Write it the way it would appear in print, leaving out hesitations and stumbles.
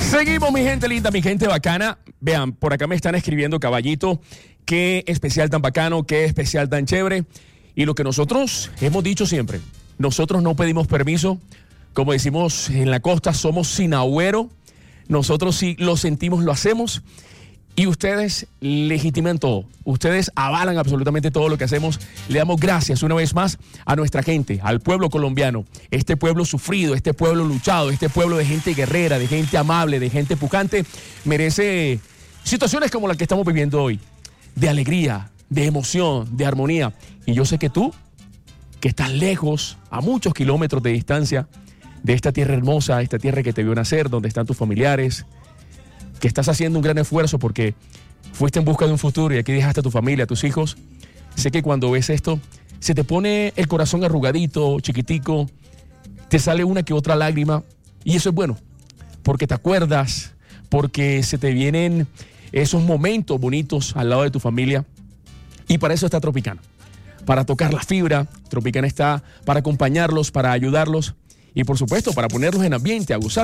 Seguimos, mi gente linda, mi gente bacana. Vean, por acá me están escribiendo, caballito, qué especial tan bacano, qué especial tan chévere. Y lo que nosotros hemos dicho siempre, nosotros no pedimos permiso. Como decimos en la costa, somos sin agüero. Nosotros sí lo sentimos, lo hacemos. Y ustedes legitiman todo. Ustedes avalan absolutamente todo lo que hacemos. Le damos gracias una vez más a nuestra gente, al pueblo colombiano. Este pueblo sufrido, este pueblo luchado, este pueblo de gente guerrera, de gente amable, de gente pujante, merece situaciones como las que estamos viviendo hoy. De alegría, de emoción, de armonía. Y yo sé que tú, que estás lejos, a muchos kilómetros de distancia, de esta tierra hermosa, esta tierra que te vio nacer, donde están tus familiares, que estás haciendo un gran esfuerzo porque fuiste en busca de un futuro y aquí dejaste a tu familia, a tus hijos. Sé que cuando ves esto, se te pone el corazón arrugadito, chiquitico, te sale una que otra lágrima y eso es bueno, porque te acuerdas, porque se te vienen esos momentos bonitos al lado de tu familia y para eso está Tropicana, para tocar la fibra. Tropicana está para acompañarlos, para ayudarlos y por supuesto para ponerlos en ambiente, a gozar.